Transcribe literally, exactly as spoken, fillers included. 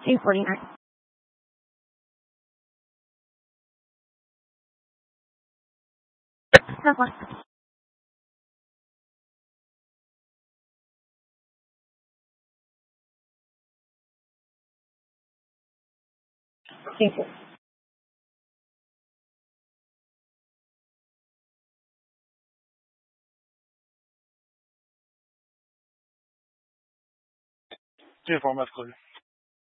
two forty-nine. Surplus. Thank you. Ten four, that's clear.